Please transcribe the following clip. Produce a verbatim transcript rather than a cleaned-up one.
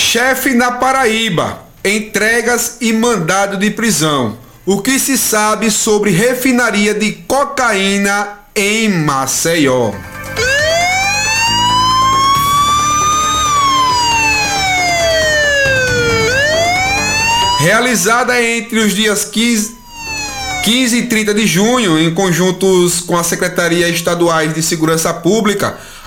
Chefe na Paraíba, entregas e mandado de prisão. O que se sabe sobre refinaria de cocaína em Maceió? Realizada entre os dias quinze, quinze e trinta de junho, em conjuntos com a Secretaria Estaduais de Segurança Pública,